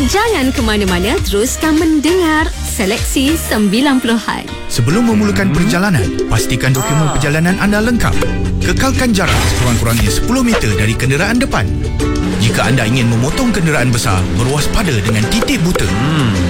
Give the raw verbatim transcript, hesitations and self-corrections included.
Jangan ke mana-mana, teruskan mendengar Seleksi sembilan puluhan. Sebelum memulakan perjalanan, pastikan dokumen perjalanan anda lengkap. Kekalkan jarak sekurang-kurangnya sepuluh meter dari kenderaan depan. Jika anda ingin memotong kenderaan besar, berwaspada dengan titik buta. Hmm.